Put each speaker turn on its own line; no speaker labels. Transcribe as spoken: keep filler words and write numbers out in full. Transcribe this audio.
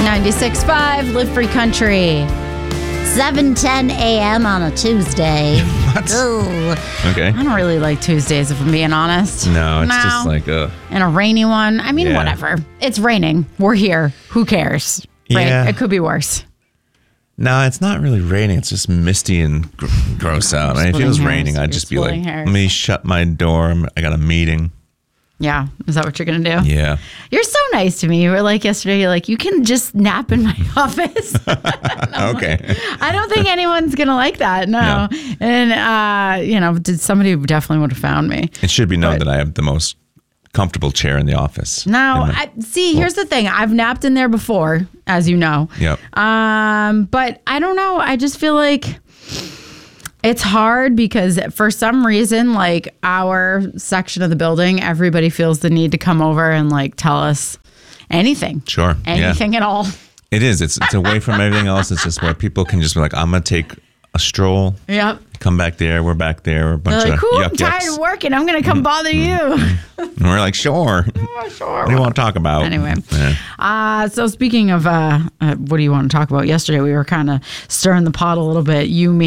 ninety-six point five, Live Free Country. seven ten a.m. on a Tuesday.
What?
Ooh.
Okay.
I don't really like Tuesdays, if I'm being honest.
No, it's
No.
just like a...
And a rainy one. I mean,
Yeah.
whatever. It's raining. We're here. Who cares? Right?
Yeah.
It could be worse.
No, it's not really raining. It's just misty and gr- gross out. And if it was
Splitting
raining,
hairs.
I'd
You're
just be like,
splitting hairs.
let me shut my door. I'm- I got a meeting.
Yeah. Is that what you're going to do?
Yeah.
You're so nice to me. You were like yesterday, you're like, you can just nap in my office.
Okay.
I don't think anyone's going to like that. No.
No.
And, uh, you know, did somebody definitely would have found me.
It should be known
But-
that I have the most comfortable chair in the office.
No,
In the-
I, see, here's the thing. I've napped in there before, as you know.
Yep.
Um, but I don't know. I just feel like it's hard because for some reason, like our section of the building, everybody feels the need to come over and like tell us anything.
Sure.
Anything
Yeah.
at all.
It is. It's it's away from everything else. It's just where people can just be like, I'm going to take a stroll.
Yep.
Come back there. We're back there. We're a bunch
They're like,
of
"Ooh,
yuck
I'm tired
yucks.
of working. I'm going to come bother you.
And we're like, sure.
Sure.
What do you want to talk about?
Anyway.
Yeah.
Uh, so speaking of, uh, uh, what do you want to talk about? Yesterday, we were kind of stirring the pot a little bit. You, me,